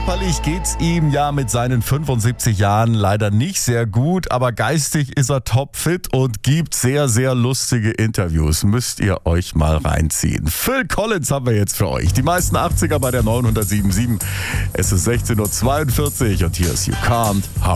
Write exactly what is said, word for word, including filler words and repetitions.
Körperlich geht's ihm ja mit seinen fünfundsiebzig Jahren leider nicht sehr gut, aber geistig ist er topfit und gibt sehr, sehr lustige Interviews. Müsst ihr euch mal reinziehen. Phil Collins haben wir jetzt für euch. Die meisten achtziger bei der neunhundertsieben Komma sieben. Es ist sechzehn Uhr zweiundvierzig und hier ist You Can't